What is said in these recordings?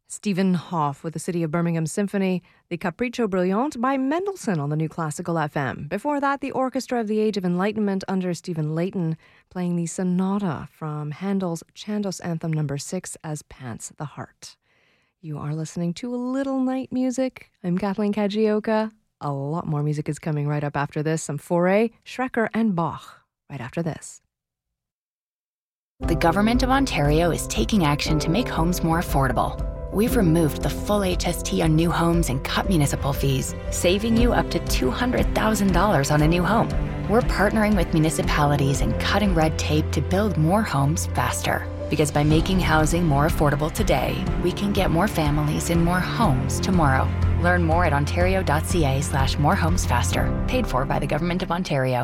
Stephen Hoff with the City of Birmingham Symphony, the Capriccio Brillante by Mendelssohn on the New Classical FM. Before that, the Orchestra of the Age of Enlightenment under Stephen Layton playing the Sonata from Handel's Chandos Anthem No. 6 as Pants the Heart. You are listening to a little night music. I'm Kathleen Kajioka. A lot more music is coming right up after this. Some Fauré, Schrecker, and Bach right after this. The Government of Ontario is taking action to make homes more affordable. We've removed the full HST on new homes and cut municipal fees, saving you up to $200,000 on a new home. We're partnering with municipalities and cutting red tape to build more homes faster. Because by making housing more affordable today, we can get more families in more homes tomorrow. Learn more at ontario.ca/morehomesfaster. Paid for by the Government of Ontario.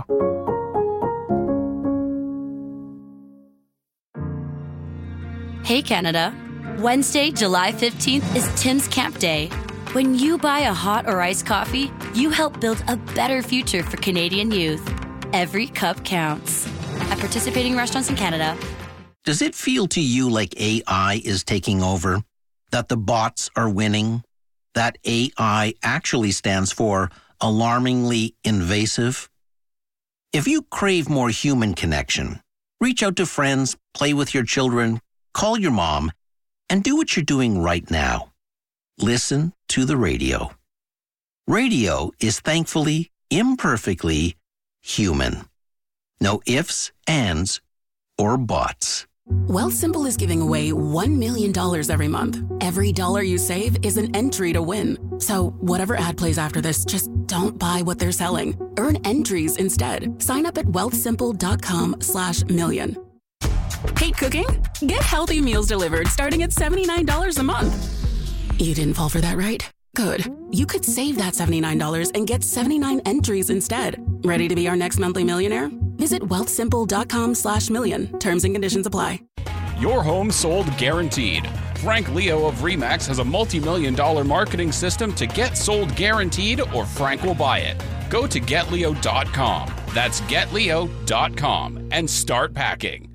Hey Canada. Wednesday, July 15th is Tim's Camp Day. When you buy a hot or iced coffee, you help build a better future for Canadian youth. Every cup counts. At participating restaurants in Canada. Does it feel to you like AI is taking over? That the bots are winning? That AI actually stands for alarmingly invasive? If you crave more human connection, reach out to friends, play with your children, call your mom, and do what you're doing right now. Listen to the radio. Radio is thankfully, imperfectly human. No ifs, ands, or buts. Wealthsimple is giving away $1 million every month. Every dollar you save is an entry to win. So whatever ad plays after this, just don't buy what they're selling. Earn entries instead. Sign up at wealthsimple.com/million. Hate cooking? Get healthy meals delivered starting at $79 a month. You didn't fall for that, right? Good. You could save that $79 and get 79 entries instead. Ready to be our next monthly millionaire? Visit wealthsimple.com/million. Terms and conditions apply. Your home sold guaranteed. Frank Leo of RE/MAX has a multi-million-dollar marketing system to get sold guaranteed or Frank will buy it. Go to getleo.com. That's getleo.com and start packing.